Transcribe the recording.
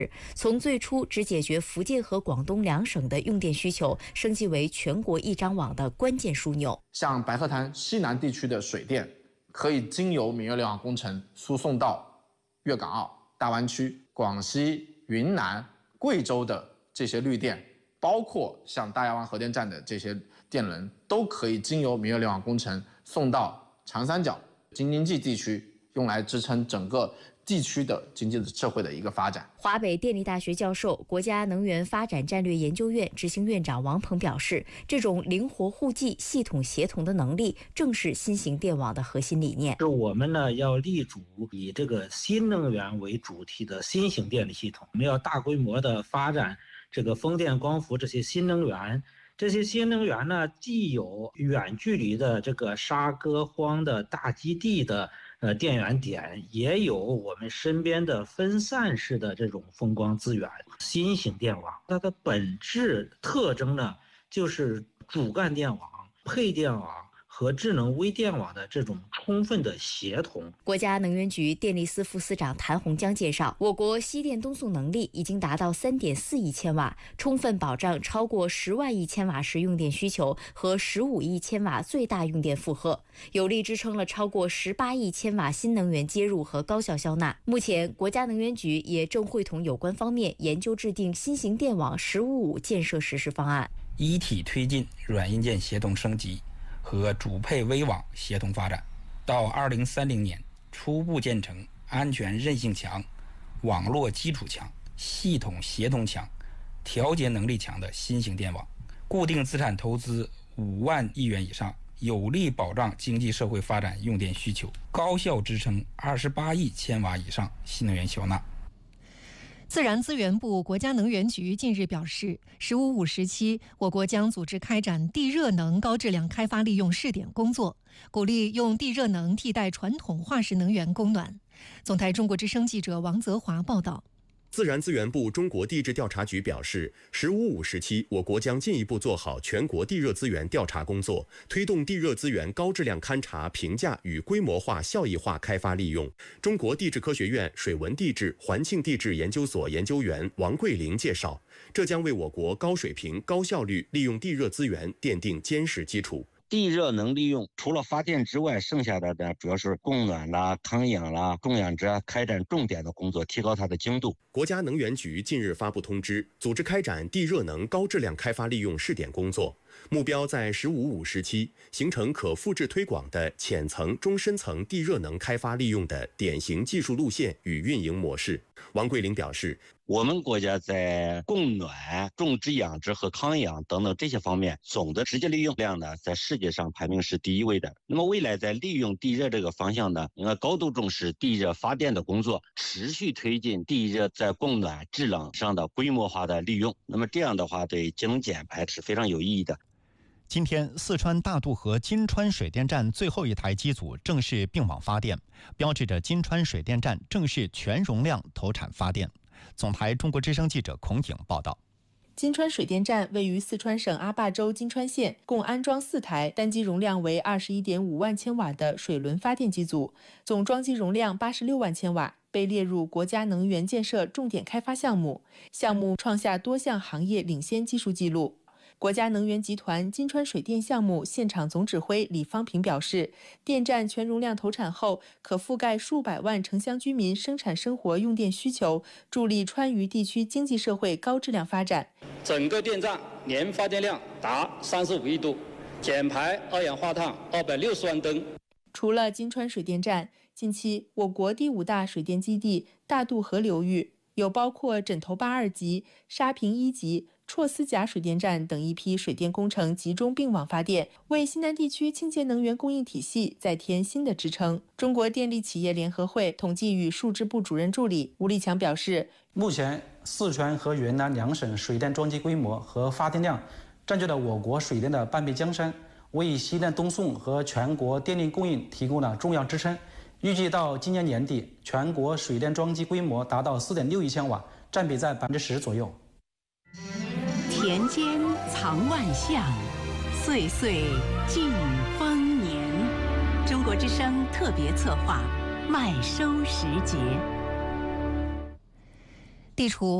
从最初只解决福建和广东两省的用电需求，升级为全国一张网的关键枢纽。 像白鹤潭西南地区的水电，可以经由明月联网工程输送到粤港澳大湾区、广西、云南、贵州的这些绿电，包括像大亚湾核电站的这些电能，都可以经由明月联网工程送到长三角、京津冀地区，用来支撑整个地区的经济社会的一个发展。 华北电力大学教授、国家能源发展战略研究院执行院长王鹏表示，这种灵活互济、系统协同的能力，正是新型电网的核心理念。 是我们呢要立足以这个新能源为主题的新型电力系统，我们要大规模的发展这个风电、光伏这些新能源。这些新能源呢，既有远距离的这个沙鸽荒的大基地的电源点，也有我们身边的分散式的这种风光资源。新型电网它的本质特征呢，就是主干电网、配电网和智能微电网的这种充分的协同。 国家能源局电力司副司长谭洪江介绍，我国西电东送能力已经达到3.4亿千瓦，充分保障超过10万亿千瓦时用电需求和15亿千瓦最大用电负荷，有力支撑了超过18亿千瓦新能源接入和高效消纳。目前，国家能源局也正会同有关方面研究制定新型电网“15+5”建设实施方案， 一体推进软硬件协同升级和主配微网协同发展，到2030年初步建成安全韧性强、网络基础强、系统协同强、调节能力强的新型电网，固定资产投资5万亿元以上，有力保障经济社会发展用电需求，高效支撑28亿千瓦以上新能源消纳。 自然资源部、国家能源局近日表示，“15+5”时期，我国将组织开展地热能高质量开发利用试点工作，鼓励用地热能替代传统化石能源供暖。总台中国之声记者王泽华报道。 自然资源部中国地质调查局表示，“15+5”时期，我国将进一步做好全国地热资源调查工作，推动地热资源高质量勘查、评价与规模化、效益化开发利用。中国地质科学院水文地质环境地质研究所研究员王桂玲介绍，这将为我国高水平、高效率利用地热资源奠定坚实基础。 地热能利用除了发电之外，剩下的呢主要是供暖啦、康养啦、种养殖啊，开展重点的工作，提高它的精度。 国家能源局近日发布通知，组织开展地热能高质量开发利用试点工作，目标在“15+5”时期形成可复制推广的浅层、中深层地热能开发利用的典型技术路线与运营模式。王桂玲表示， 我们国家在供暖、种植养殖和康养等等这些方面，总的直接利用量呢，在世界上排名是第1位的。那么未来在利用地热这个方向呢，应该高度重视地热发电的工作，持续推进地热在供暖、制冷上的规模化的利用。那么这样的话，对节能减排是非常有意义的。 今天，四川大渡河金川水电站最后一台机组正式并网发电，标志着金川水电站正式全容量投产发电。总台中国之声记者孔颖报道。 金川水电站位于四川省阿坝州金川县，共安装4台单机容量为21.5万千瓦的水轮发电机组，总装机容量86万千瓦，被列入国家能源建设重点开发项目，项目创下多项行业领先技术记录。国家能源集团金川水电项目现场总指挥李方平表示，电站全容量投产后，可覆盖数百万城乡居民生产生活用电需求，助力川渝地区经济社会高质量发展。 整个电站年发电量达35亿度，减排二氧化碳260万吨。 除了金川水电站，近期我国第5大水电基地大渡河流域有包括枕头坝2级、沙坪1级、绰斯甲水电站等一批水电工程集中并网发电，为西南地区清洁能源供应体系再添新的支撑。中国电力企业联合会统计与数支部主任助理吴立强表示， 目前四川和云南2省水电装机规模和发电量占据了我国水电的半壁江山，为西电东送和全国电力供应提供了重要支撑。预计到今年年底，全国水电装机规模达到4.6亿千瓦，占比在10%左右。 田间藏万象，岁岁尽丰年。中国之声特别策划麦收时节。 地处